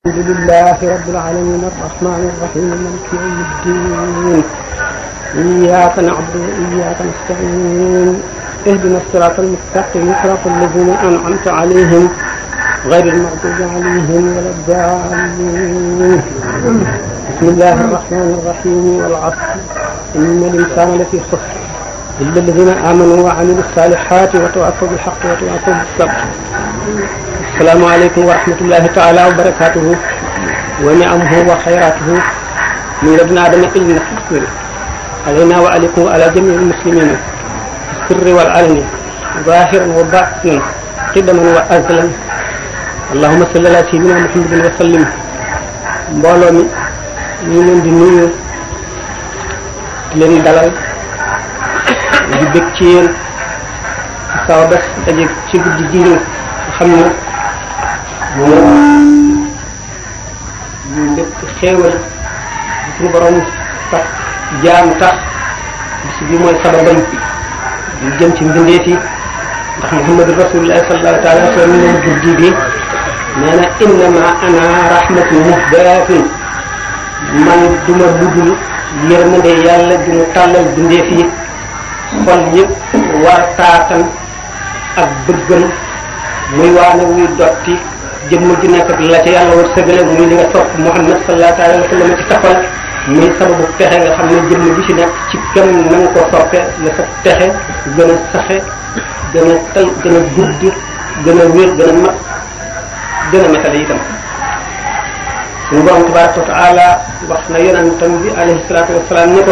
الحمد لله رب العالمين الرحمن الرحيم مالك يوم الدين إياك نعبد وإياك نستعين اهدنا الصراط المستقيم صراط الذين أنعمت عليهم غير المغضوب عليهم ولا الضالين بسم الله الرحمن الرحيم والعصر إن الإنسان لفي خسر إلا الذين آمنوا وعملوا الصالحات وتواصوا بالحق وتواصوا بالصبر. السلام عليكم ورحمة الله تعالى وبركاته ونعمه وخيراته من لدن آدم إلى النحو علينا وعليكم وعلى جميع المسلمين السر والعلن ظاهرا وباطنا قدما وأزلا. اللهم صل على سيدنا محمد وسلم. mbooloo mi ñu leen di nuyu leen dalal di bëgg ci yéen ci saw bés daje ci guddi ji nga xam ne moom ñu lépp xéewal di suñu borom sax jaam tax bis bi mooy sababam ñu jëm ci mbindeef yi ndax Muhammadu Rasulullah sallallahu taala wa sallam leen guddi bi nee na innama ana rahmatu muhdatun man duma budul yërmande yàlla di mu tàllal bindeef yi xol yëpp war taatan ak bëggam muy waane wuy dotti jëmm ji nekk la ca yàlla war sëgale muy li nga sopp Muhammad sallallahu alayhi wa sallam ci safal muy sababu texe nga xam ne jëmm bi ci nekk ci kenn na nga ko soppe la sa texe gën a saxe gën a tal gën a gudd gën a wér gën a mat gën a matale itam. suñu borom tabaraka wa taala wax na yonentam bi alayhi salatu wasalaam ne ko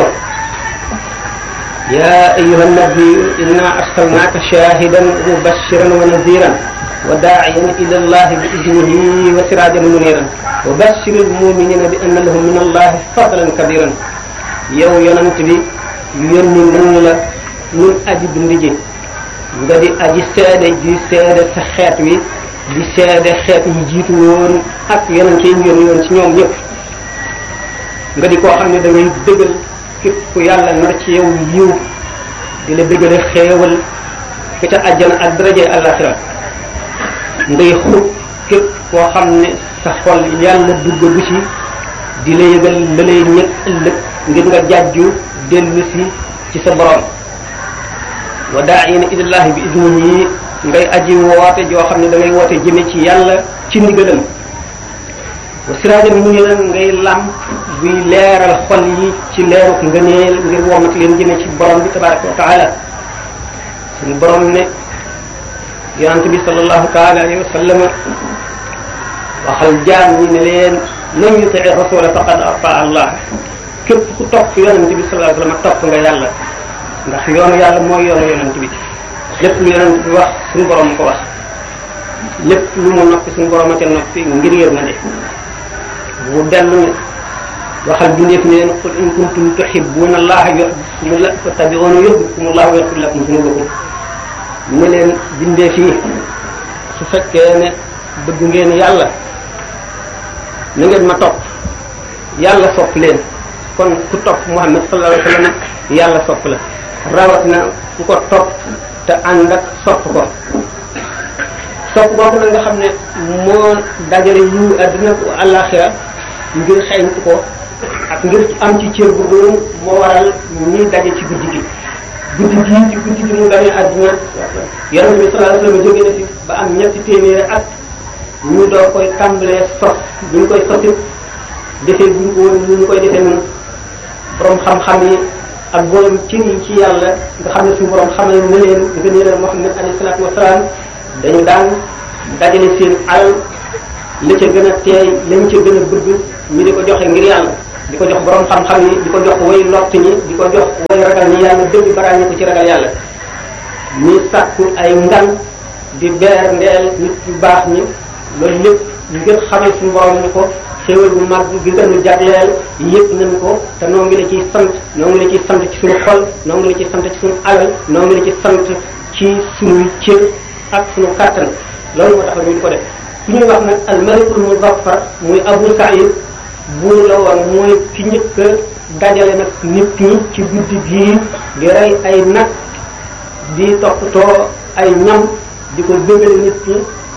ya ayyuha nabiyyu inna arsalnaka shahidan wa mubashiran wa nadhiran wa da'iyan ila allahi bi idnihi wa sirajan muniran wa bashiril mu'minina bi anna lahum min allahi fadlan kabiran. yow yonent bi yónni nañu la ñun aji bind ji nga di aji seede di seede sa xeet wi di seede xeet yi jiitu woon ak yonent yi ñu yónni woon ci ñoom ñëpp nga di koo xam ne da ngay dëggal képp ku yàlla nar ci yow yiw di la dëggale xeewal ka ca àjjana ak daraje àllaxira ngay xub képp koo xam ne sa xol yàlla duggagu ci di la yëgal la lay ñëkk ëllëg ngir nga jàjju dellu si ci sa borom. wa daa'ina ilallahi bi idnihi ngay aji woote joo xam ne da ngay woote jëme ci yàlla ci ndigalam. wa siraajan muniiran ngay làmp buy leeral xol yi ci leeruk ngëneel ngir womat leen jëme ci borom bi tabaraka wa taala. suñu borom ne yonent bi sallallahu taala alayhi wa sallam waxal jaam ñi ne leen man yutii rasula faqad ataa allah. képp ku topp yonent bi sallallahu alayhi wa sallam topp nga yàlla ndax yoonu yàlla mooy yoonu yonent bi. lépp lu yonent bi wax suñu borom ko wax lépp lu mu noppi suñu borom a ca noppi ngir yërmande. bu dellu ne waxal bindeef ne leen qul in kuntum tuhibbuna allaha yuhibbukumullah fattabi'uni yuhibbukumullahu wa yaghfir lakum dhunubakum. ne leen bindeef yi su fekkee ne bëgg ngeen yàlla na ngeen ma topp yàlla sopp leen. kon ku topp Muhammad sallallahu alayhi wa sallam yàlla sopp la rawatina ku ko topp te ànd ak sopp ko. sopp boobu nag nga xam ne moo dajale yu àddina ko àllaaxira ngir xeeñtu ko ak ngir am ci cër bu doon moo waral ñuy daje ci guddi gi. guddi gii ci guddi gi mu gane àddina yonent bi sallallahu alayhi wa sallam jóge na fi ba am ñetti téeméeri at ñu doo koy tàmbalee sos bu ñu koy sosit defee bu ñu ko woon ñu koy defee noonu borom xam-xam yi ak borom ci yàlla nga xam ne suñu borom xamal ne leen nga ne leen Muhammad alayhi salaatu wasalaam dañu daan dajale seen alal la ca gën a teey lañ ca gën a bëgg ñu di ko joxe ngir yàlla di ko jox borom xam-xam yi di ko jox way lott ñi di ko jox way ragal ñi yàlla dëgg baraañi ko ci ragal yàlla. ñi sàkku ay ngan di beer ndeel nit yu baax ñi loolu lépp ngir xamal suñu borom ni ko xéewal bu mag gi nga nu jagleel yëpp nañ ko te noo ngi la ciy sant noo ngi la ciy sant ci suñu xol noo ngi la ciy sant ci suñu alal noo ngi la ciy sant ci suñuy cër ak suñu kàttan. loolu moo tax ñu ko def su ñuy wax nag al malikul muzaffar muy Abu Sa'id buur la woon mooy ki njëkk a dajale nag nit ñi ci guddi gii di rey ay nag di toppatoo ay ñam di ko bégale nit ñi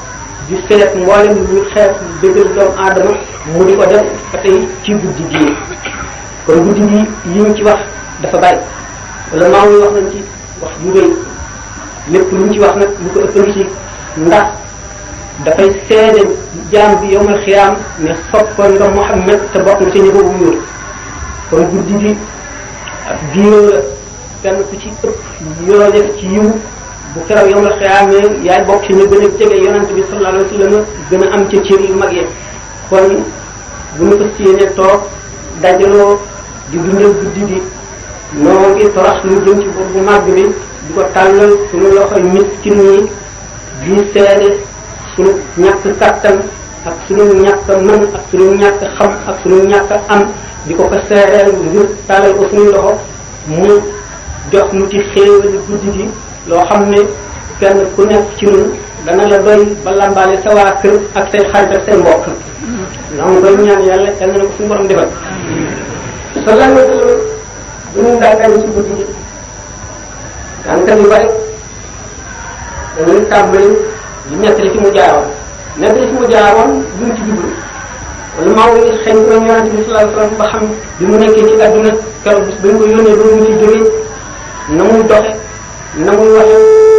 di seet mboolem lu xeet dëggal doomu aadama mu di ko def ba tey ci guddi gii kon guddi gi yi ñu ci wax dafa bari wala maa ngi wax nañ ci wax ju rëy lépp lu ñu ci wax nag lu ko ëppal ci ndax dafay seede jaam bi yowmal xiyaam ne soppoon nga Muhammad te bokk na ci ñi ko wuyul kon guddi gi ak biiroo la kenn ku ci ëpp yoo def ci yiw bu keroog yowmal xiyaamee yaay bokk ci ñu gën a jege yonent bi sallallahu alayhi wa sallam gën a am ca cër yu mag yi kon bu ñu ko séenee toog dajaloo di dundal guddi gi noo ngi torox lu jëm ci bor bu màgg bi di ko tàllal suñu loxoy miskin yi di seede suñu ñàkk kattan ak suñu ñàkk mën ak suñu ñàkk xam ak suñu ñàkk am di ko seedeel ngir tàllal ko suñu loxo mu jox nu ci xéewali guddi gi loo xam ne kenn ku nekk ci ñun dana la doy ba lambaale sa waa kër ak say xarit ak say mbokk la mu koy ñaan yàlla yàlla na ko suñu borom defal sallallahu alayhi wa sallam bu ñu dàggañ ci guddi gi daanaka yu bari dañuy tàmbali di nettali fi mu jaaroon nettali fi mu jaaroon duñ ci jublu wala maa ngi xëy na yonent bi sallallahu alayhi wa sallam ba xam bi mu nekkee ci àdduna keroog bis bañ ko yónnee ba mu ci jógee na muy doxe na muy waxe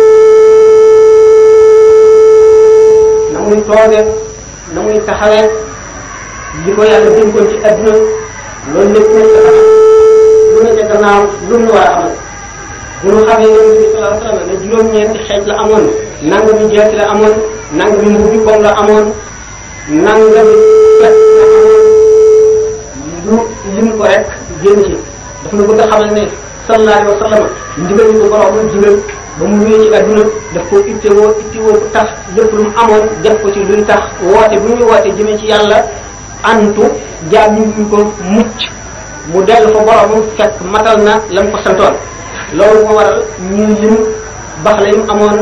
na muy toogee na muy taxawee li ko yàlla dénkoon ci àdduna loolu lépp nekk dafa lu ne ca gannaaw lu mu war a xamal bu ñu xamee yonent bi sallallahu alayhi wa sallam ne juróom-ñeenti xeej la amoon nangami jeeti la amoon nangami mbubbi koom la amoon nangami fet la amoon lu lim ko rek génn ci daf na bëgg a xamal ne sallallahu alayhi wa sallam ndigal ñu ko borom digal ba mu ñëwee ci adduna daf ko ittewoo bu tax lépp lu mu amoon def ko ci luy tax woote bu ñuy woote jëmee ci yàlla antu jaam ñu ko mucc mu dellu fa borom fekk matal na la mu ko santoon loolu moo waral ñuy lim bax la yim amoon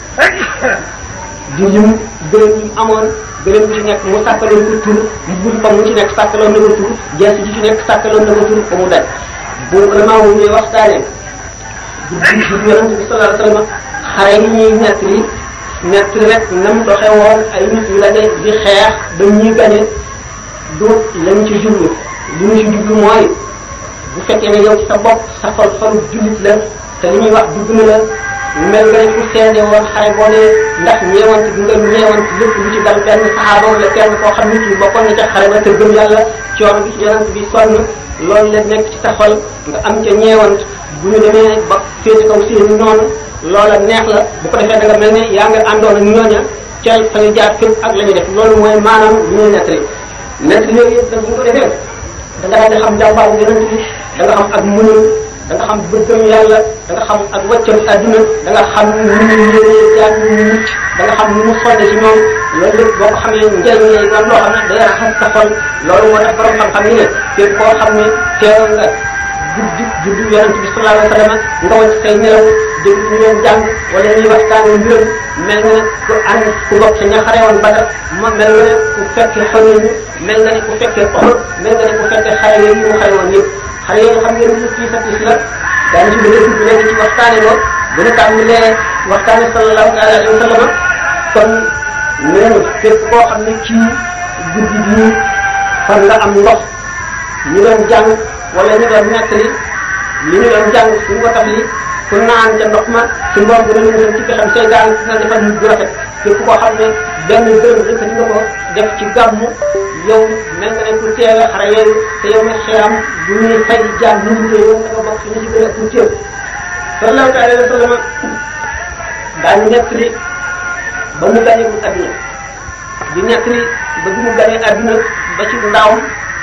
di lim gëléem yi amoon gëléem bu ci nekk mu sàkkaloon ko tur mbubb pam mu ci nekk sàkkaloon na ko tur jees ji ci nekk sàkkaloon na ko tur ba mu daj bu vraiment wu ñuy waxtaane guddi yonent bi sallallahu alayhi wa sallam xare yi ñuy nett rek nam doxe woon ay nit yu daje di xeex ba ñuy gañe du lañ ci jublu li ñu ci jublu mooy bu fekkee ne yow ci sa bopp sa xol jullit la te li ñuy wax dugg na la mel nga ne ku seede woon xare boo ne ndax ñeewante bi nga ñeewante lépp lu ci dal benn saxaaba wala kenn koo xam nit ñi bokkoon na ca xare ba te gëm yàlla coono bi ci yonent bi sonn loolu la nekk ci sa xol nga am ca ñeewant bu ñu demee ba féeti kaw seeni noonu loola neex la bu ko defee da nga mel ne yaa nga àndoon ak ñooña ca fa ñu jaar fépp ak la ñuy def loolu mooy maanaam lu ñuy nettali yooyu yëpp nag bu ñu ko defee da nga daal di xam jàmbaaru yonent bi da nga xam ak muñu da nga xam bëggam yàlla da nga xam ak wàccam adduna da nga xam nu mu yéenee jaar nu mu mucc da nga xam nu mu sonne ci ñoom loolu lépp boo ko xamee njëriñ lay doon loo xam ne day raxas sa xol loolu moo tax borom xam-xam yi ne képp koo xam ne teew nga juddu yonent bi sallallahu alayhi wa sallam nga wàcc say nelaw dégg ñu leen jàng wala ñuy waxtaanee mbiram mel nga ne ku ànd ku bokk ci ña xare woon Badar ma mel nga ne ku fekkee Xunayn mel nga ne ku fekkee Uhud mel nga ne ku fekkee xare yooyu mu xare woon yëpp xale yooyu xam ngeen ni kii sax la daañu ci bëgg a dugg léegi ci waxtaane ko bu ñu tàmbalee waxtaane sallallahu alayhi wa sallam kon neenu képp koo xam ne kii guddi bii fan nga am ndox ñu doon jàng wala ñu doon nettali li ñu doon jàng suñu ko tax li ku naan ca ndox ma su mboom bi dañu mën ci pexam seytaan na defal nit bu rafet képp koo xam ne benn dërëm yëkkati nga ko def ci gàmmu yow mel nga ne ku teewe xare yooyu te yow ne xeeram bu ñuy fay jaam ñu ngi yow da nga bokk ci ñu ci gën a ku teew sallallahu alayhi wa sallam daañu nettali ba mu gañewul adduna di nettali ba bi mu gañee adduna ba ci ndawam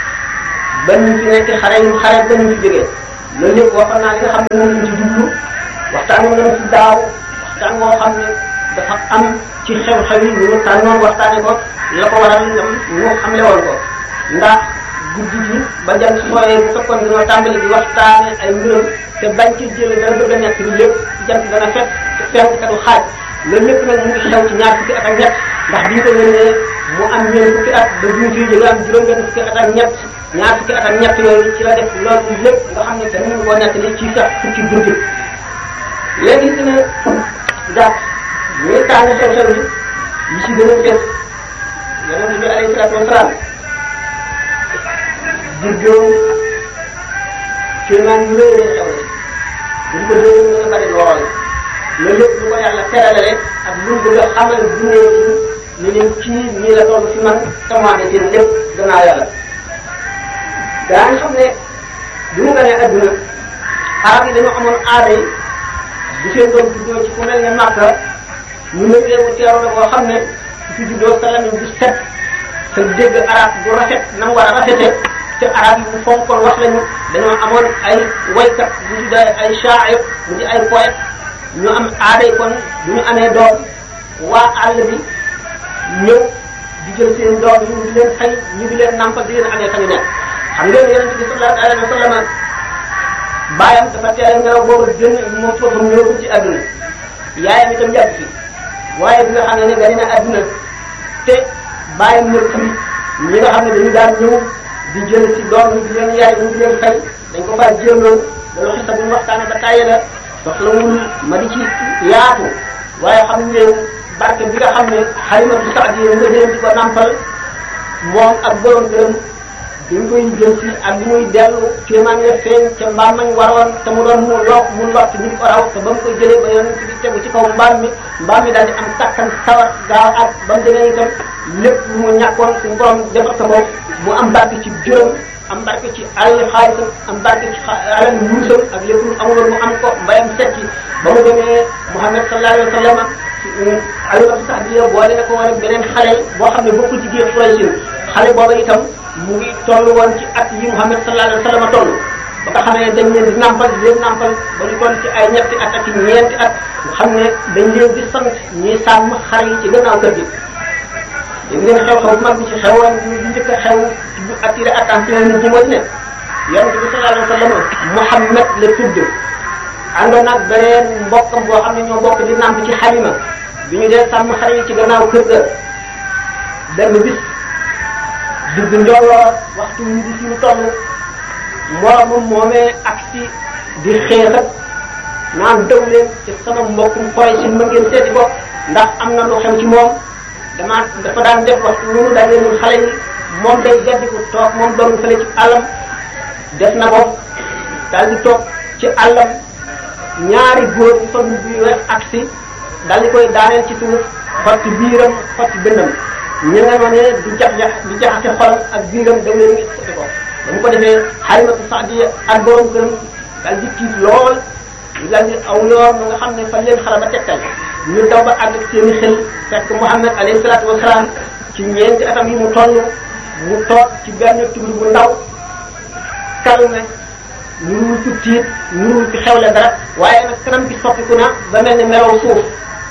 ba ñu fi nekk xare ba ñu fi jógee loolu lépp waxoon naa li nga xam ne moom lañ ci jublu waxtaan moo nañ ci daaw waxtaan moo xam ne dafa am ci xew-xew yi ñu tànnoon waxtaane ko la ko waral ñu xamle woon ko ndax guddi gi ba jant sooyee bu fekkoon dañoo tàmbali di waxtaane ay mbiram te bañ ci jële dana bëgg a nekk ni lépp jant dana fekk fenkatu xaaj loolu lépp nag mu ngi xew ci ñaar fukki at ak ñett ndax bi ñu ko yónnee mu am ñeent fukki at ba bi ñu fiy jóge am juróom-benn fukki at ak ñett ñaar fukki at ak ñett yooyu ci la def loolu lépp nga xam ne kenn mënu koo nekk ni ci sax fukki guddi léegi dina gàtt ñuy tànn xew-xew yi ci gën a fes yonent bi alayhi salaatu wasalaam juddoo kéemaan yu rëy xew na buñ ko déglu nga bari lool loolu lépp lu ko yàlla terale ak lu mu bëgg a xamal dundee ci ni leen kii nii la toll fi man tamaane seen lépp gannaaw yàlla daa nga xam ne bi mu gënee adduna arab yi dañoo amoon aada yi bu seen doom juddoo ci ku mel ne Makka ñu lëggee mu teeru la boo xam ne su juddoo sa lamiñ bu set sa dégg arab bu rafet na mu war a rafete te arab yi bu fonkoon wax lañu dañoo amoon ay waykat bu ñu tuddee ay sha'ir mu di ay poète ñu am aaday kon bu ñu amee doom waa àll bi ñëw di jël seen doom yi ñu di leen fay ñu di leen nampal di leen amee fa ñu nekk xam ngeen yonent bi sallallahu alayhi wa sallam baayam dafa teel a ngelaw boobu génn moom foofu ñëw ci àdduna yaayam itam yàgg fi waaye bi nga xam ne gane na àdduna te baayam ñëw fi ñi nga xam ne dañu daan ñëw di jël ci doom yi di leen yaay ñu di leen fay dañ ko faa jéemloon dana xisa bu ñu waxtaane ba tàyyi la soxlawul ma di ci yaatu waaye xam ngeen barke bi nga xam ne Halimatu Saadiya nga leen di ko nampal moom ak borom gërëm dañ koy jël ci ak li muy dellu kéemaan ya feeñ ca mbaam mañ waroon te mu doon mu lott ñu ko raw te ba mu koy jëlee ba yonent bi tegu ci kaw mbaam mi daal di am takkan sawar gaaw ak ba mu demee itam lépp lu mu ñàkkoon suñu borom defar ko moom mu am barke ci juróom am barke ci alal xaalisam am barke ci alal muusam ak lépp lu amuloon mu am ko mbayam sekki ba mu demee Muhammad sallallahu alayhi wa sallam Halimatu Saadiya boole na ko woon ak beneen xale boo xam ne bokkul ci biir Quraysh xale booba itam mu ngi toll woon ci at yi Muhammad sallallahu alayhi wa sallam toll ba nga xam ne dañ leen di nampal ba ñu toll ci ay ñetti at ak ñeenti at nga xam ne dañ leen di sant ñuy sàmm xar yi ci gannaaw kër gi. léegi leen xew-xew bu mag bi ci xewoon ñu njëkk a xew ci bu attiré attention nit ñi moo di ne yonent bi sallallahu alayhi wa sallam Muhammad la tudd àndoon ak beneen mbokkam boo xam ne ñoo bokk di namp ci Halima bi ñu dee sàmm xar yi ci gannaaw kër ga benn bis digg njooloo waxtu wi di fi ñu toll moromam moomee aksi di xeexat naan daw leen ci sama mbokkum Quraysh ma ngeen seeti ko ndax am na lu xew ci moom dafa daan def waxtu wunu daa leen xale yi moom day gaddiku toog moom doon fële ci àllam def na ko daal di toog ci àllam ñaari góor yu sol bi weex aksi daal di koy daaneel ci suuf xotti biiram xotti dënnam ñu nga ma ne di jaxase xolam ak biiram daw leen ngi sotti ko ba mu ko defee Halimatu Saadiya ak borom këram daal di tiit lool ñu daal di aw yoon nga xam ne fa leen xala ba tegtal ñu daw ba àgg ak seeni xel fekk Muhammad alayhi salaatu wasalaam ci ñeenti atam yi mu toll mu toog ci benn tund bu ndaw calme nuruwul ci tiit nuruwul ci xewle dara waaye nag kanam bi soppiku na ba mel ne melow suuf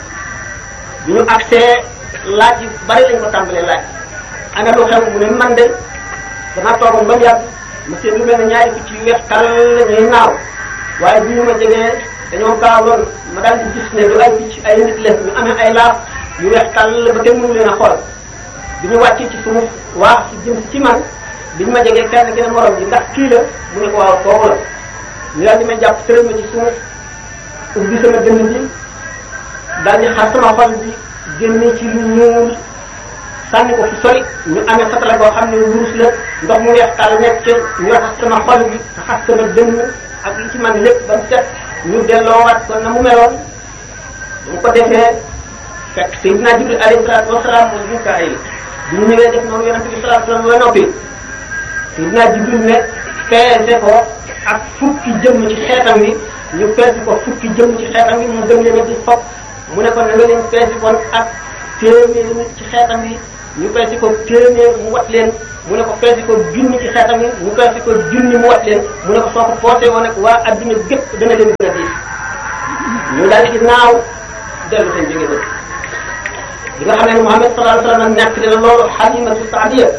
bi ñu agsee laaj yu bari lañ ko tàmbalee laaj ana lu xew mu ne man de damaa toogoon ba mu yàgg ma seen lu mel ne ñaari picc yu weex tal la ñuy naaw waaye bi ñu ma jegee dañoo gaawloon ma daal di gis ne du ay picc ay nit la ñu amee ay laaf yu weex tal ba kenn mënu leen a xool bi ñu wàccee ci suuf waax ci jëm ci man bi ñu ma jegee kenn ki ne morom ji ndax kii la mu ne ko waaw kooku la ñu daal di may jàpp tëral ma ci suuf ubbi sama dënn bi daal di xar sama xol bi génne ci lu ñuul sànni ko fu sori ñu amee satala boo xam ne wurus la ndox mu weex taal nekk ci ñu raxas sama xol bi raxas sama dënn ak li ci man lépp ba mu set ñu delloowaat ko na mu meloon bu mu ko defee fekk Seydina Jibril alayhi salaatu wasalaam mooy Mikaayil bi ñu ñëwee def noonu yonent bi sallallahu alayhi wasallam ba noppi Seydina Jibril ne peese ko ak fukki jëmm ci xeetam wi ñu peese ko fukki jëmm ci xeetam wi mu gëm leen di fopp mu ne ko na nga leen peese kon ak téeméeri nit ci xeetam wi ñu peese ko téeméer mu wat leen mu ne ko peese ko junni ci xeetam wi ñu peese ko junni mu wat leen mu ne ko soo ko poosee woon nag waa adduna gépp dana leen gën a diis ñu daal di naaw dellu seen jóge ba bi nga xam ne Muhammad sallallahu alayhi wasallam ñàkk dina loolu Halimatu Saadiya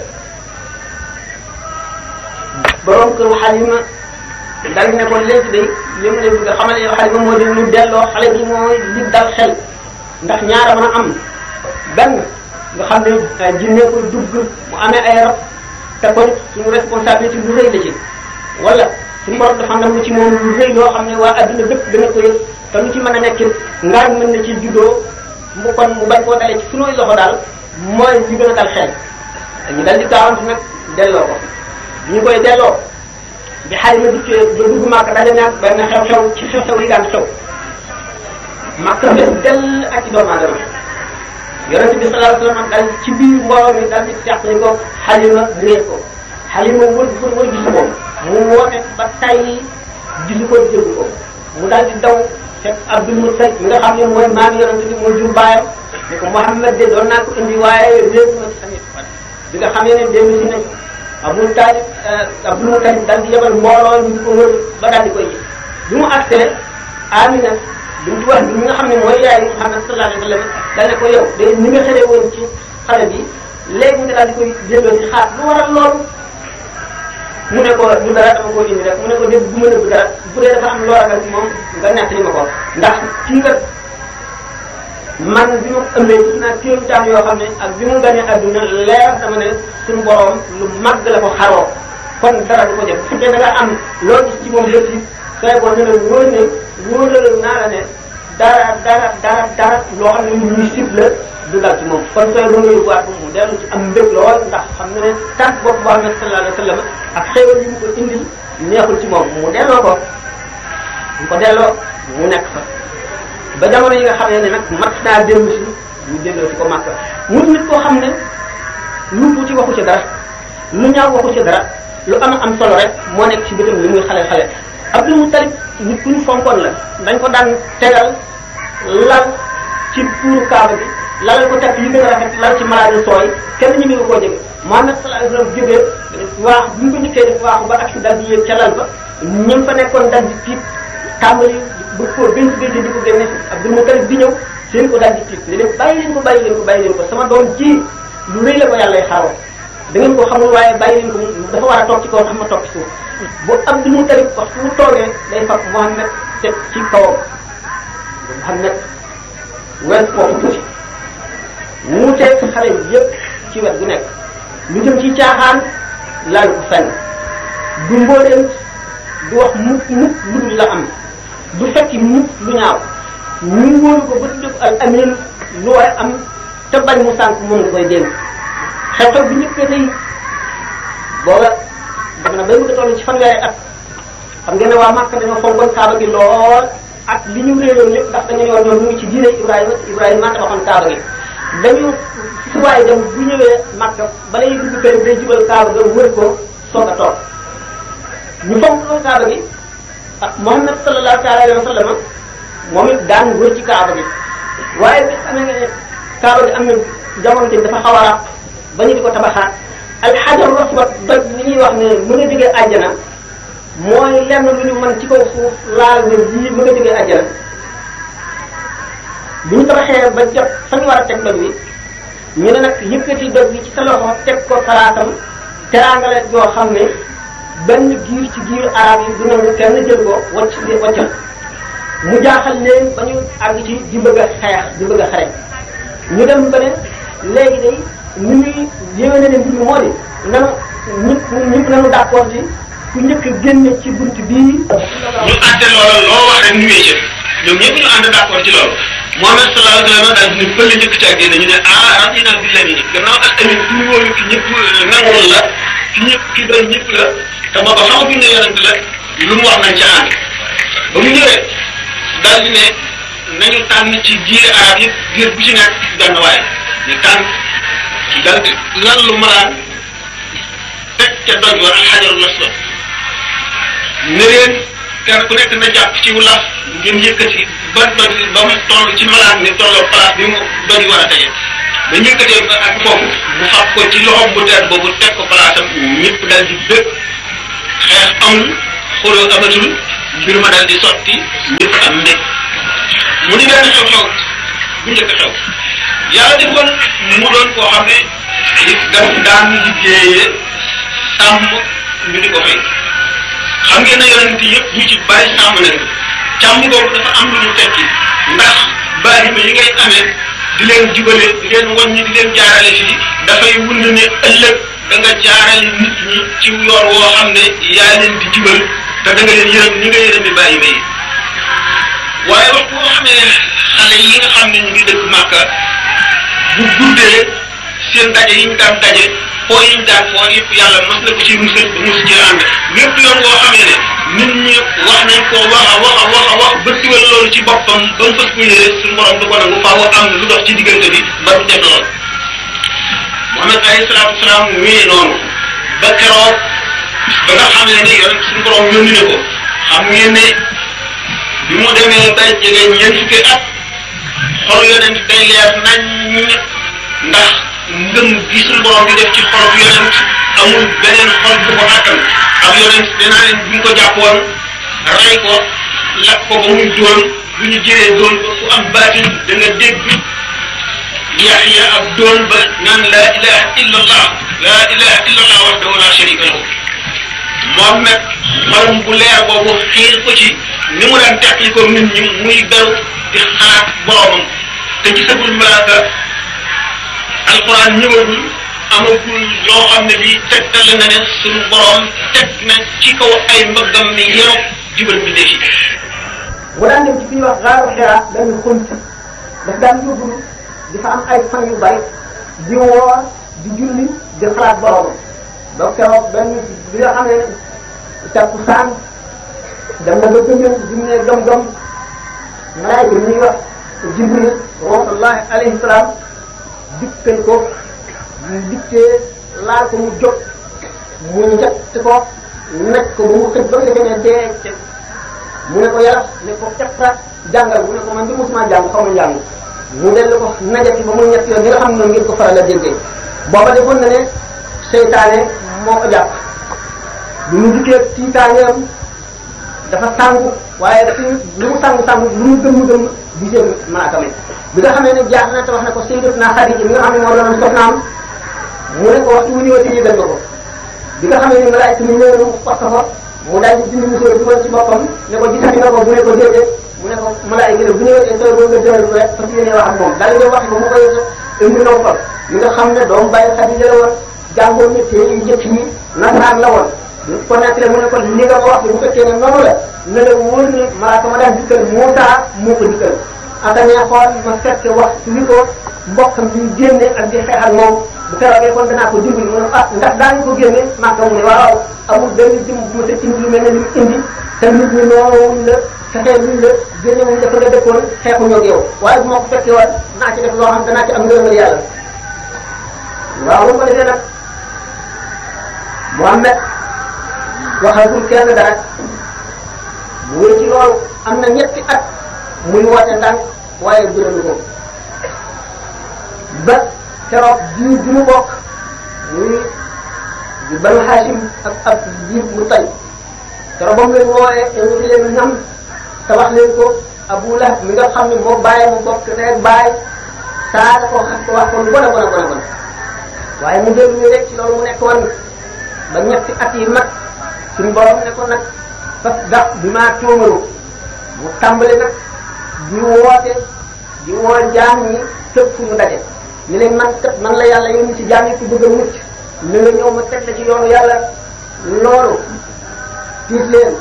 borom kër Halima dal ne ko léegi day li mu ne nga xamal yow Halima moo di ñu delloo xale bi mooy li dal xel ndax ñaara mën a am benn nga xam ne jinne ko dugg mu amee ay rab te kon suñu responsabilité lu rëy la ci wala suñu borom dafa nam ci moom lu rëy loo xam ne waa adduna bépp dana ko yëg te lu ci mën a nekk ngaar mën na ci juddoo mu kon mu bañ koo dalee ci sunuy loxo daal mooy li gën a dal xel ñu dal di gaawantu nag delloo ko ñu koy delloo bi Halima dikkee ba dugg Màkka daje nag benn xew-xew ci xew-xew yi daan xew Màkka fees dell ak ci doomu aadama yonente bi sallallahu alayhi wasallam dal ci biir mbooloo mi dal di teqali ko Halima réer ko Halima wër gisu ko mu woote ba tay gisu ko déggu ko mu dal di daw fekk Abdul Muttalib mi nga xam ne mooy maam yonente bi moo jur baayam ne ko Muhammad de doon naa ko indi waaye réer na ci tamit bi nga xamee ne dellu si nañ Abdul Muttalib dal di yebal mbooloo ñu di ko wër ba daal di koy gis bi mu agsee Amina bintu Wahb bi nga xam ne mooy yaay Muhammad sallallahu alayhi wa sallam dal ne ko yow de ni nga xëlee woon ci xale bi léegi nga daal di koy delloo si xaar lu waral loolu mu ne ko du dara dama ko indi rek mu ne ko dégg bu ma nëbb dara bu dee dafa am loo ragal ci moom nga nekk li ma ko ndax kii nga man bi ma ëmbee gis naa kéem taan yoo xam ne ak bi mu ganee adduna leer dama ne suñu borom lu màgg la ko xaroo kon dara du ko jëf bu fekkee da nga am loo gis ci moom lépp yi sooy boo ne la wóorala naa la ne dara loo xam ne lu ñuy sib la du dal ci moom kon sooy boo nga yóbbuwaat ko mu dellu ci am mbég lool ndax xam nga ne tànk bopp boo xam ne sallallahu alayhi wa sallam ak xéewal yi mu ko indil neexul ci moom mu delloo ko mu ko delloo mu nekk fa ba jamono yi nga xam ne nag mat naa dellu si ñu delloo si ko Makka mu nit koo xam ne lu tuuti waxu ci dara lu ñaaw waxu ci dara lu am solo rek moo nekk ci bëtam li muy xale Abdul Muttalib nit ku ñu fonkoon la dañ ko daan tegal lal ci puuru Kaaba bi lalal ko tekk yi gën a rafet lal ci malaadi sooy kenn ñu ngi koo jege Muhammad sallallahu alayhi wasallam jógee waax bu ñu ko njëkkee def waaxu ba ak si dal di yéeg ca lal ba ñëm fa nekkoon dal di tiit tàmbali bu ko benn béykat di ko génne Abdul Muttalib di ñëw seen ko daal di tiit ne leen bàyyi leen ko sama doom ji lu rëy la ko yàlla xaaroo da ngeen ko xamul waaye bàyyi leen ko dafa war a toog ci kaw tax ma toog ci suuf bu Abdul Muttalib wax fu mu toogee day fab Muhammad teg ci kawam Muhammad wees foofu tuuti mu teg xale yëpp ci wet gu nekk lu jëm ci caaxaan laal ko fenn du mbooleem du wax mukk lu dul la am du fekki mukk lu ñaaw ñu wóolu ko ba tudd al amin lu war a am te bañ mu sànk moom nga koy dénk xew-xew bi njëkk tey booba dama na bay bëgg a toll ci fanweeri at xam ngeen ne waa Makka dañoo fonkoon Kaaba gi lool ak li ñu réeroon lépp ndax dañu yoon ñoom ñu ngi ci diine Ibrahima tabaxoon Kaaba gi dañu su waaye dem bu ñëwee Makka bala ñuy dugg kër day jubal Kaaba ga wër ko soog a toog ñu fonk loolu Kaaba gi ak Muhammad sallallahu alayhi wa sallam moom it daan wër ci Kaaba gi waaye bi xam ne Kaaba gi am na jamono te dafa xaw a ràpp ba ñu di ko tabaxaat alxajar aswad doj li ñuy wax ne mën a jógee àjjana mooy lenn lu ñu mën ci kaw suuf laal ne lii mën a jógee àjjana bu ñu tabaxee ba jot fa ñu war a teg doj wi ñu ne nag yëkkati doj wi ci sa loxo teg ko palaatam teraangale yoo xam ne benn giir ci giir arab yi du nangu kenn jël ko waccal mu jaaxal leen ba ñu àgg ci di bëgg a xeex di bëgg a xare ñu dem ba ne léegi day ni muy yéwee na leen mbir mi moo di nanu ñëpp nanu d'accord ci ku njëkk a génne ci bunt bii ñu àtte loolu loo wax rek ñu wéy ci ñoom ñëpp ñu ànd d'accord ci loolu Muhammad sallallahu alayhi wa sallam daal di ne fële njëkk caa génne ñu ne radina billahi ni gannaaw ak amin ku ñu wóolu ki ñëpp nangul la ki ñëpp ki doy ñëpp la te booba xamaguñ ne yonent la lu mu wax nañ ca ànd ba mu ñëwee daal di ne nañu tànn ci giir arab yëpp giir bu ci nekk benn waaye ñu tànn dal di lan lu malaan teg ca doj war alxajarul aswad ne leen kenn ku nekk na jàpp ci wulaaf ngeen yëkkati ba doj ba mu toll ci malaan ni tolloo place bi mu doj war a tege ba yëkkatee ba ak foofu mu fab ko ci loxoom bu teer boobu teg ko palaasam ñëpp dal di bëgg xeex amul xuloo amatul mbir ma dal di sotti ñëpp am mbég mu ni benn xew-xew bu njëkk xew yàlla defoon mu doon koo xam ne daf daan liggéeyee sàmm ñu di ko fay xam ngeen ne yonent yëpp ñu ci bari sàmm nañu càmm boobu dafa am lu ñu tekki ndax bari ma yi ngay amee di leen jubale di leen wàññi di leen jaarale fii dafay wund ne ëllëg da nga jaarale nit ñi ci yoon woo xam ne yaa leen di jubal te da nga leen yërëm ni nga yërëmi bàyyi ma yi waaye wax boo xam ne xale yi nga xam ne ñu ngi dëkk Màkka bu guddee seen daje yi ñu daan daje foo yi ñu daan foo yëpp yàlla mas na ko ci musal ba mus ci ànd lépp yoon boo xamee ne nit ñi wax nañ ko wax ba siwal loolu ci boppam ba mu fas yéene suñu borom du ko nangu faaw am na lu dox ci diggante bi ba du def lool. Muhammad alayhi salaatu wasalaam wéy noonu ba keroog ba nga xam ne ni yonent suñu borom yónni na ko xam ngeen ne bi mu demee ba jege ñeent fukki at xol yonent day leer nañ ndax ngëm gi suñu borom di def ci xolub yonent amul beneen xol bu ko àttan ak yonent dinaa leen bu ñu ko jàppoon rey ko lakk ko ba muy doon bu ñu jëlee doon ba ku am baatin da nga dégg Yaxya ak doon ba naan laa ilaha illallah laa ilaha illallah wahdahu la sharika lahu moom nag xolam bu leer boobu xiir ko ci ni mu daan teqli ko nit ñi muy beru di xalaat boromam te ci sagul malaaka alquran ñëwagul amagul loo xam ne bii tegtal na ne suñu borom teg na ci kaw ay mbëggam ni yow jubal bi defi bu daan dem ci fi ñuy wax xaaru Xiraa dañu xunt daf daan yóbbu di fa am ay fan yu bari di woor di julli di xalaat boromam donc keroog benn bi nga xam ne takkusaan dem na ba gëmëm bi mu ne gëm-gëm malaayika bi ñuy wax Jibril rahmatullahi alayhi salaam dikkal ko mu dikkee laal ko mu jóg mu njëkk ko nekk ko ba mu xëj ba nga defee ne dee mu ne ko yàlla ne ko iqra jàngal mu ne ko man di musuma jàng xaw ma jàng mu dellu ko najati ba mu ñett yoon ñi nga xam ne noonu ngeen ko faral a déggee booba defoon na ne seytaane moo ko jàpp lu mu dikkee tiitaaneem dafa sàngu waaye dafa lu mu sàngu lu mu gëm gisee malaaka mi bi nga xamee ne jaar na te wax na ko Sayyidatuna Xadiija mi nga xam ne moo doon soxnaam mu ne ko waxtu wu ñëwati yëgal nga ko bi nga xamee ne malaayka mi ñëw na mu fokk fa mu daal di dindi musóor bi woon ci boppam ne ko gisati nga ko bu ne ko déedéet mu ne ko malaayka ne bu ñëwee sooy boo nga jëral rek parce que yéene wax ak moom daal di wax ba mu koy indi naw fa mi nga xam ne doomu bàyyi Xadiija la woon jàngoon ne téere yu njëkk yi nasaraan la woon ko nettali mu ne ko li nga wax bu fekkee ne noonu la ne la wóor ne malaaka ma daan dikkal Muusaa moo ko dikkal aka neexoon ma fekk wax li ko mbokkam bi génne ak di xeex ak moom bu keroogee kon danaa ko dimbali mu ne ndax daañu ko génne Makka mu ne waaw amul benn jëm bu ma tëj ci lu mel ne li mu indi te nit ñi noowuñ la fexee luñ la génne wuñ dafa nga dëkkoon xeexuñoo ak yow waaye bu ma ko fekkee woon naa ci def loo xam danaa ci am ngërëmal yàlla waaw bu ko defee nag Muhammad waxagul kenn dara mu wéy ci loolu am na ñetti at muy woote ndànk waaye jëlalu ko ba keroog jiw bi mu bokk muy di Banu Hashim ak jiw mu tay keroog ba mu leen wooyee invité leen ñam te wax leen ko Abu Lahab mi nga xam ne moo bàyyi mu bokk rek bàyyi saaga ko xas ko wax ko lu bon a bon a bon waaye mu dellu ñu rek ci loolu mu nekkoon ba ñetti at yi mat suñu borom ne ko nag fas dax bi maa tóomaru mu tàmbali nag di woote di woo jaam ñi fépp fu ñu daje ni leen man kat man la yàlla yónni ci jaam yi ku bëgg a mucc ni nga ñëw ma teg la ci yoonu yàlla loolu tiit leen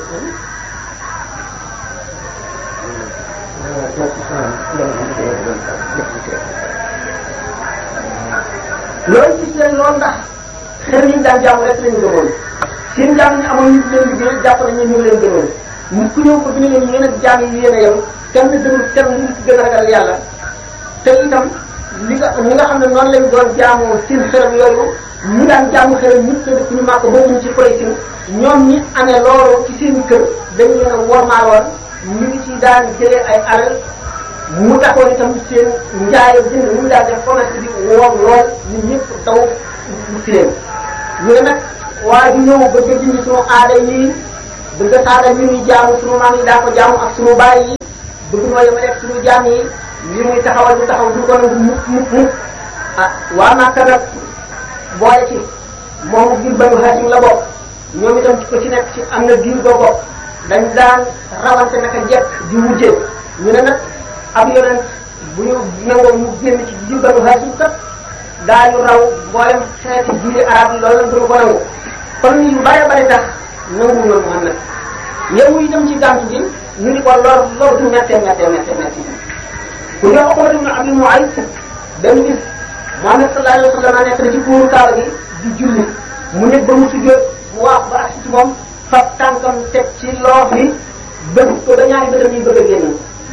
loolu gis leen loolu ndax xër yi ñu daan jaamu rek lañu gëmoon seen jaam ñi amoon ñu leen liggéey jàpp nañ ñu ngi leen gëmoon nit ku ñëw ko dina leen yéen ak jaam yi yéen a yem kenn gënul kenn ñu ci gën a ragal yàlla te itam li nga xam ne noonu lañ doon jaamoo seen xërëm yooyu ñu daan jaamu xërëm nit te dëkk ñu màkk boobuñ ci Quraysh ñoom ñi amee loolu ci seen kër dañ leen a wormaaloon ñu ngi ci daan jëlee ay alal mu taxoon itam seen njaayo jënd ñu daan def commerce bi woom lool nit ñëpp daw ci leen ñu ne nag waaye du ñëw bëgg a dindi sunu aada yi bëgg a saaga ñu ñuy jaamu sunu maam yi daa ko jaamu ak sunu baay yi bëgg noo yemaleeg sunu jaam yi li muy taxawal du taxaw du ko nangu mukk ah waa Makka nag boole ci moomu biir Banu Hashim la bokk ñoom itam ko ci nekk ci am na biir boo bokk dañ daan rawante naka jekk di wujjee ñu ne nag ab yonent bu ñu nangoo mu génn ci biir Banu Hashim kat daañu raw mboolem xeeti diine arab yi loolu lañ duñu ko nangu kon yu bare tax nangu na Muhammad yow itam ci gàntu gi ñu ni ko lor du mettee ku ñoo Uqbatu ibn Abi Mu'ayt benn bis Muhammad sallallahu alayhi wa sallam nekk na ci kuuru kaaba gi di julli mu nekk ba mu sujjóot mu waax ba ak ci moom fab tànkam teg ci loof li bët ko ba ñaari bëtam yi bëgg a génn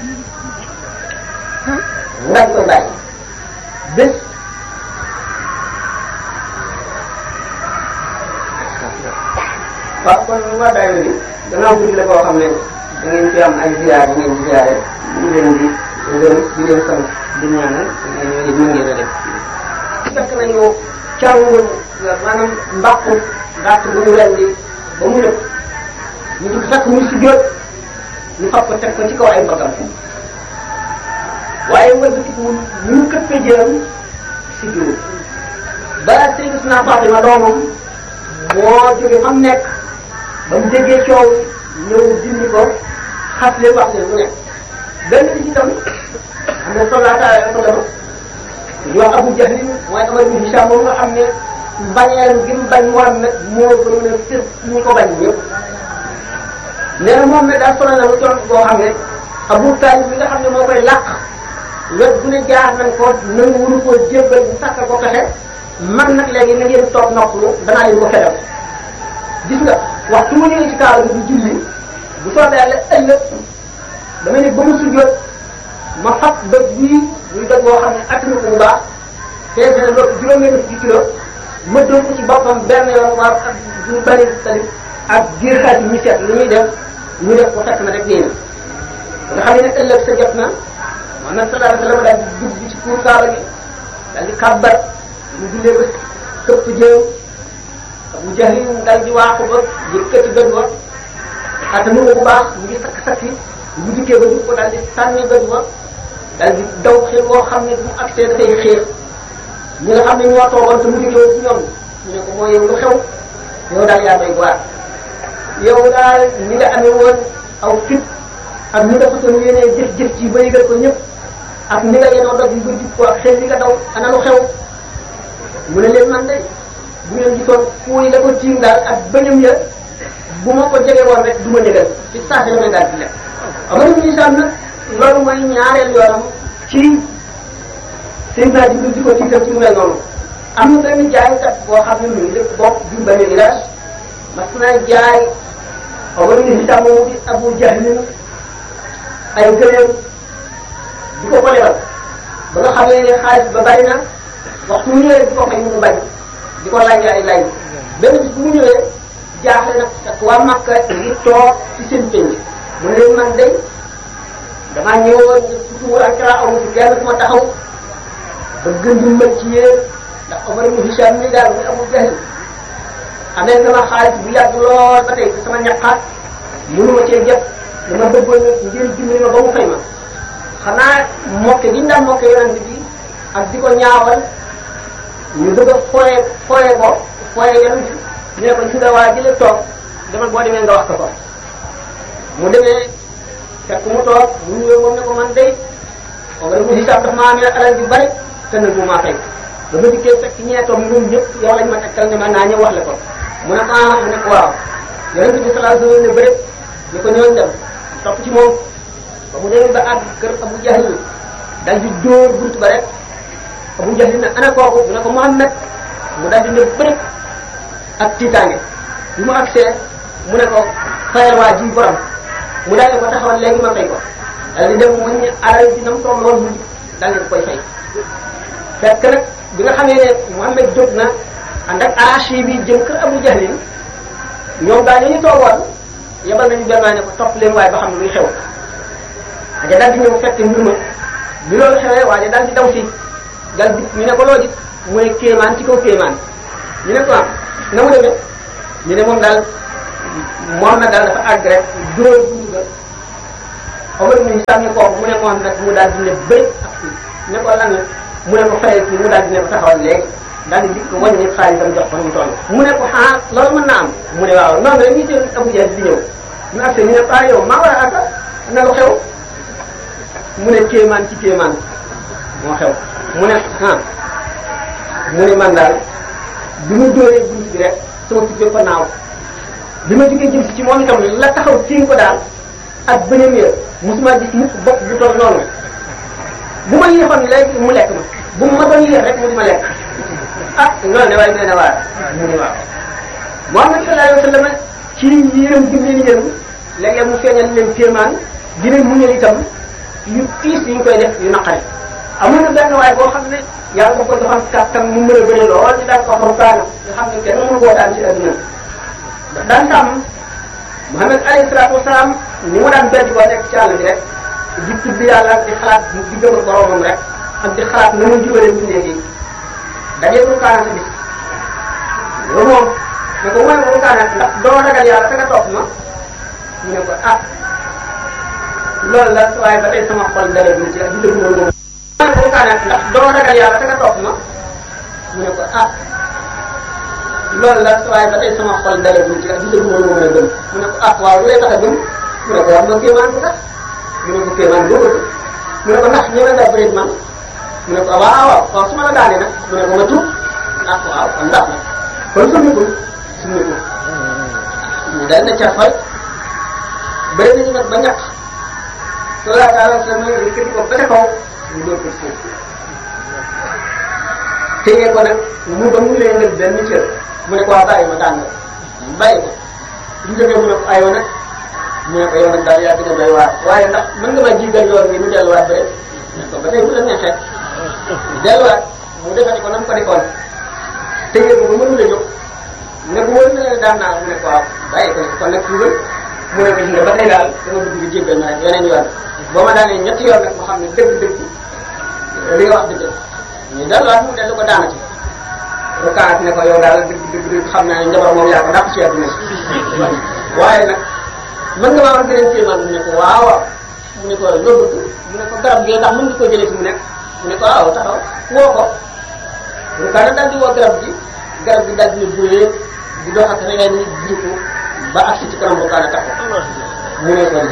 mu daal koy bàyyi bés waaw kon waa daayira bi gannaaw guddi la koo xam ne da ngeen fi am ay ziyaar yi ngeen di ziyaare ñu leen di gërëm di leen sant di ñaanal ñu ngeen a def fekk nañu càngu maanaam mbàqu gàtt bu ñu rendi ba mu dëpp ñu di fekk muy si jóot ñu fab ko teg ko ci kaw ay mbagam waaye wëlbatiku ñu këppee jëram si jóot ba Sayyidatuna Fatima doomam moo jóge fa mu nekk ba mu déggee coow ñëw dindi ko xas leen wax leen mu nekk benn bi ci tam xam ne sallallahu alayhi wa sallam ñu wax Abu Jahl mooy Amar ibn Hisham moom nga xam ne bañeel gi mu bañ Muhammad moo gënoon a fir ñu ko bañ ñëpp nee na moom ne daal sonal na lu toll boo xam ne Abu Talib bi nga xam ne moo koy làq wet bu ne jaar nañ ko nangu wunu koo jébbal bu sàkkal ko pexe man nag léegi na ngeen toog noppalu danaa leen ko fedal gis nga waxtu mu ñëwee ci kaaba bi di julli bu soobee yàlla ëllëg damay ne ba mu sujjóot ma fab doj bii muy doj boo xam ne attanu ko bu baax peese na loolu juróom-benn fukki kilo ma doon ko ci boppam benn yoon waaw ak du bari talib ak biir xaaj yi ñu seet li ñuy def ñu def ko fekk na rek yéen nga xam ne ëllëg sa jot na Muhammad sallallahu alayhi wa sallam daal di dugg ci kuur kaaba gi daal di kàbbar mu jullee ba këpp jëw Abu Jahl daal di waaxu ba yëkkati bët ba attanu ko bu baax mu ngi sakk-sakki bu dikkee ba dugg ko daal di sànni bët ba daal di daw xel boo xam ne bu accès dafay xeex ñi nga xam ne ñoo toogoon te mu dikkee ci ñoom ñu ne ko moo yow lu xew yow daal yaa doy waar yow daal ni nga amee woon aw fit ak ni nga façon yéenee jëf-jëf ci ba yëgal ko ñëpp ak ni nga yenoo dog yi ba jub ko ak xel li nga daw ana lu xew mu ne leen man de bu ngeen gisoon fuuy la ko tiim daal ak bëñam ya bu ma ko jege woon rek du ma ñëgal ci saa si damay daal di lekk Amar ibn Hisham nag loolu mooy ñaareel yoonam ci Seydina Jibril di ko tiital ci lu mel noonu am na benn jaaykat boo xam ne mu ngi lépp bokk du benn village mas naa jaay Amar ibn Hisham moomu di Abu Jahl ay gëléem di ko ko lebal ba nga xam ne xaalis ba bari na waxtu mu ñëwee di ko fay mu bañ di ko laaj ay laaj benn bis bu mu ñëwee jaaxle nag ak waa Makka ngi toog ci seen penc mu ne leen man day damaa ñëwoon surtout ak kala amu ci kenn ku ma taxaw ba gën di mën ci yéen ndax Omar ibn Hisham mi daal muy Abu Jahl amee sama xaalis bu yàgg lool ba tey sama ñaqaat mënuma cee jëpp dama bëggoon ngeen dimbali ma ba mu fay ma xanaa mokke gi ñu daan mokke yonent bi ak di ko ñaawal ñu bëgg a fooye yonent bi ñu ne ko si nga waa ji la toog demal boo demee nga wax ko ko mu demee fekk mu toog mu ñëwee moom ne ko man day Omar ibn Hisham dafa maa amee alal ju bari te nag mu maa fay ba ma dikkee fekk ñeetoom ñoom ñëpp yow lañ ma tegtal ne man naa ñëw wax la ko mu ne mu ne ko waaw yonent bi sallallahu alayhi wa sallam ne bëri ñu ko ñëwoon dem topp ci moom ba mu demee ba àgg kër Abu Jahl dal di dóor bunt ba rek Abu Jahl ne ana kooku mu ne ko Muhammad mu dal di ne bëri ak tiitaange bi mu agsee mu ne ko fayal waa ji borom mu daal di ko taxawal léegi ma fay ko dal di dem mu ne alal bi na mu toog loolu mu dal di koy fay fekk nag bi nga xamee ne Muhammad jóg na ànd ak arachi bi jëm kër Abu Jahl ñoom daal ñu toogoon yebal nañu benn waay ne ko topp leen waaye ba xam ne luy xew waaye daal di ñëw fekk mbir ma bi loolu xewee waaye daal di daw si dal di ñu ne ko loo gis mu ne kéemaan ci kaw kéemaan ñu ne ko am na mu demee ñu ne moom daal Muhammad daal dafa àgg rek dóor buntu ga Omar ibn Hisham ne kooku mu ne Muhammad mu daal di ne bëri ak fii ne ko lan la mu ne ko fayal kii mu daal di ne ko taxawal léegi daal di dikk wàññi xaalisam jox ko mu toll mu ne ko ah loolu mën naa am mu ne waaw noonu la ñuy teel Abu Jahl di ñëw ñu accès ñu ne ah yow maa war a àgg na lu xew mu ne kéemaan ci kéemaan moo xew mu ne mu ne man daal bi mu dóoree bunt bi rek sama tuddee ko naaw bi ma jógee jëm si ci moom itam la taxaw tiim ko daal ak beneen yëpp mosuma gis mukk bopp bu toll noonu bu ma yéexoon léegi mu lekk ma bu ma doon yéex rek mu di ma lekk ah loolu de waaye nee na waar mu ni waaw Muhammad sallallahu alayhi wa sallam ci yërëm gi leen yërëm léeg-léeg mu feeñal leen kéemaan di leen muñal itam yu tiis yi ñu koy def yu naqari amul na benn waay boo xam ne yàlla da ko joxoon kàttan mu mën a bëri lool ñu daan ko xarukaana nga xam ne kenn mënu koo daan ci adduna ndax daan sàmm Muhammad alayhi salaatu wasalaam ni mu daan beddi koo nekk ci àll bi rek di tudd yàlla di xalaat di gëm ak boromam rek ak di xalaat na mu jubalee mbindeef yi dajee rukaana sa bis loolu moom ne ko mooy rukaana ndax doo ragal yàlla te nga topp ma mu ne ko ah loolu la waaye ba tey sama xol dara du ci di dëgg loolu moom rukaana ndax doo ragal yàlla te nga topp ma mu ne ko ah loolu la waaye ba tey sama xol dara du ci di dëgg loolu moom la gëm mu ne ko ah waaw lu lay tax a gëm mu ne ko wax nga kéemaan bu tax mu ne ko kéemaan boo bëgg mu ne ko ndax ñëwee nga bëri man mu ne ko waaw waaw su ma la daanee nag mu ne ko ma tuub ah waaw kon ndax nag kon summikul mu dal na ca fay bëri nañu nag ba ñàkk sallallahu alayhi wa sallam yëkkati ko ba ca kaw mu door ko suuf téye ko nag mu ba mu leen def benn cër mu ne ko waa bàyyi ma daan nga bàyyi ko ñu jógee mu ne ko aywa nag mu ne ko yow nag daal yaa gën a doy waar waaye ndax mën nga ma jiital yoon bi mu delluwaat bëri mu ne ko ba tey bu la neexee mu delluwaat mu defati ko nam ko defoon téye ko ba mënu la jóg ne bu wóor na leen daan naa mu ne ko waaw bàyyi ko kon nag tuubal mu ne ko gis nga ba tey daal dama bëgg nga jéggal ma rek yeneen yoon boo ma daanee ñetti yoon nag ma xam ne dëgg-dëgg li nga wax dëgg ñu delluwaat mu dellu ko daanati rukaat ne ko yow daal dëgg xam naa ne njabar moom yaa ko dàq ci àdduna waaye nag mën nga maa war beneen kéemaan mu ne ko waaw mu ne ko loo bëgg mu ne ko garab gi ndax mën nga koo jëlee fi mu nekk mu ne ko waaw taxaw woo ko rukaat daal di woo garab gi daal di ne buyee di dox ak rek ni jiitu ba agsi ci kanam rukaat taxaw mu ne ko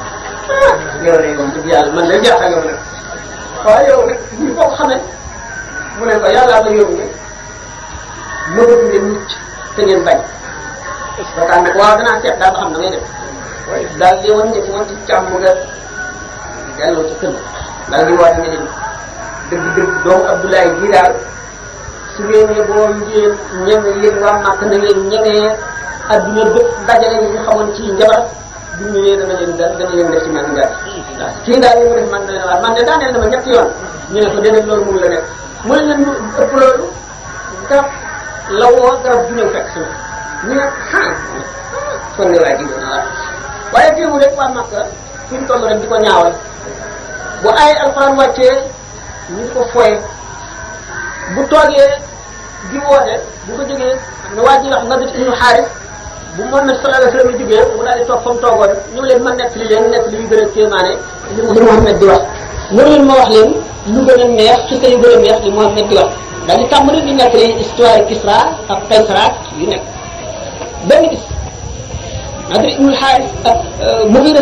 yow de moom dëgg yàlla man lay jaaxal yow nag waaye yow nag ñu ko xamee mu ne ko yàlla la yóbbu ne ma bëgg ngeen mucc te ngeen bañ rukaat nag waaw danaa seet daal ba xam na ngay def daal di woon ñëpp woon ci càmm nga delloo ci kër daal di woote ne leen dëgg doomu Abdoulaye bii daal su ngeen ne boo ngeen ñeme yéen waa Màkk na ngeen ñemee adduna bépp dajale ñu xamoon ci njabar bu ñëwee dana leen def ci man ngar waaw kii daal yi mu def man na leen waar man de daaneel na ma ñetti yoon ñu ne ko déedéet loolu mënu la nekk mu ne leen ëpp loolu garab la woo garab du ñëw fekk si ñu ne kon ne waa ji doon waar waaye teewul rek waa Makka fi ñu toll rek di ko ñaawal bu ay alxuraan wàccee ñu di ko foye bu toogee di woote bu ko jógee ne waa ji wax Nadir ibnu Xaaris bu Muhammad sallallahu alayhi wa sallam jógee mu daal di toog fa mu toogoon ñu leen ma nettali leen nettali yu gën a kéemaane li Muhammad di wax mënu leen ma wax leen lu gën a neex ci yu gën a neex li Muhammad di wax daal di tàmbali di nettali histoire Kisra ak Kaysra yu nekk benn bis Nadir ibnu Xaaris ak Mughira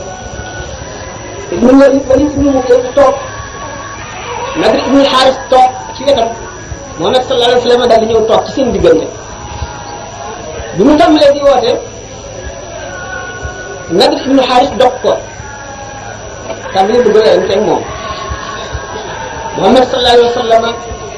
ibnu Walid ibnu Mughira toog Nadir ibnu Xaaris toog ci wetam Muhammad sallallahu alayhi wa sallam daal di ñëw toog ci seen diggante bi mu tàmbalee di woote Nadir ibnu Xaaris dog ko tàmbalee bëgg a yem moom Muhammad sallallahu alayhi wa sallam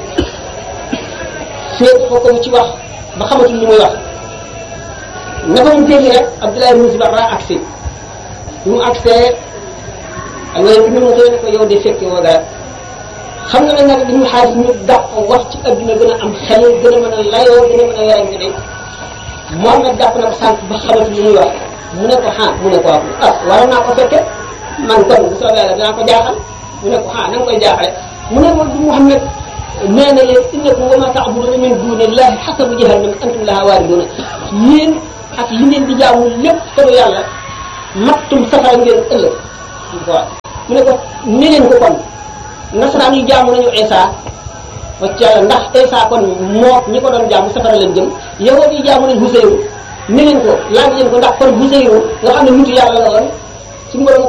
féet ko ci wax ba xamatul li muy wax naka mu dégg rek Abdullah ibn Zubayr agsi bi mu agsee ak yooyu bi mu xëy ne ko yow de fekke woo dara xam nga ne nag ibnu Xaaris ñu dàq wax ci adduna gën a am xel gën a mën a layoo gën a mën a werante de moom nag jàpp na ko sànq ba xamatu li muy wax mu ne ko mu ne ko waroon naa ko fekke man kon bu soobee yàlla dinaa ko jaaxal mu ne ko na nga koy jaaxale mu ne ko Muhammad nee na leen innakum wa ma ta'buduna min dunillahi hasabu jahannam antum laha waariduna yéen ak li ngeen di jaamu lépp solo yàlla mattum safara ngeen ëllëg waaw mu ne ko neneen ko kon nasaraan yu jaamu nañu Isa wacc yàlla ndax Isa kon moo ñi ko doon jaamu safara leen jëm yahuud yi jaamu nañ Huseyru neneen ko laaj leen ko ndax kon Huseyru nga xam ne nitu yàlla la woon ci mbooloo